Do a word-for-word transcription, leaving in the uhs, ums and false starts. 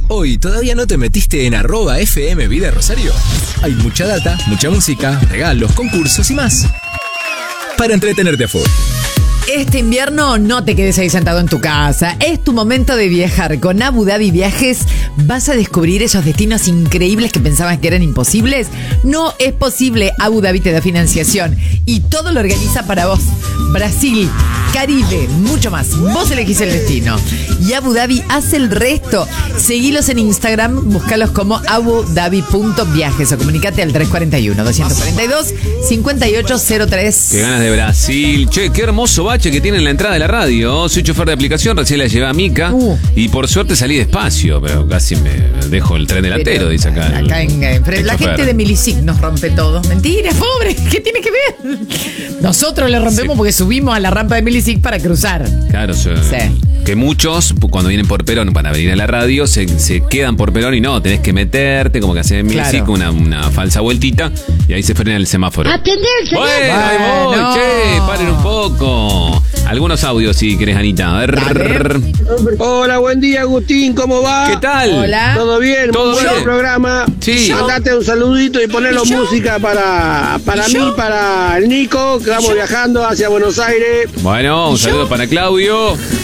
Hoy todavía no te metiste en arroba F M Vida Rosario. Hay mucha data, mucha música, regalos, concursos y más para entretenerte a full. Este invierno no te quedes ahí sentado en tu casa. Es tu momento de viajar. Con Abu Dhabi Viajes vas a descubrir esos destinos increíbles que pensabas que eran imposibles. No es posible. Abu Dhabi te da financiación y todo lo organiza para vos. Brasil, Caribe, mucho más. Vos elegís el destino y Abu Dhabi hace el resto. Seguilos en Instagram, búscalos como abu dhabi punto viajes o comunicate al tres cuatro uno, dos cuatro dos, cinco ocho cero tres. Qué ganas de Brasil. Che, qué hermoso bache que tiene en la entrada de la radio. Soy chofer de aplicación, recién la llevé a Mica Uh. y por suerte salí despacio, pero casi me dejo el tren delantero, Pero, dice acá. el- acá en, en- el la chofer. gente de Milisic nos rompe todo. Mentira, pobre, ¿qué tiene que ver? Nosotros le rompemos Sí. porque subimos a la rampa de Milisic para cruzar. Claro, se- Sí. que muchos cuando vienen por Perón para venir a la radio se, se quedan por Perón y no, tenés que meterte, como que hacer en Claro. Milisic una, una falsa vueltita y ahí se frena el semáforo. Atender, señor. Bueno, ahí voy, Bueno. che, paren un poco. Algunos audios si querés, Anita. A ver. Dale. Hola, buen día, Agustín, ¿cómo va? ¿Qué tal? Hola. ¿Todo bien? ¿Todo Muy bueno bien? el programa. Sí. Mandate un saludito y ponerlo ¿Y yo? música para, para ¿Y mí, yo? para el Nico, que vamos viajando hacia Buenos Aires. Bueno, un ¿Y yo? saludo para Claudio.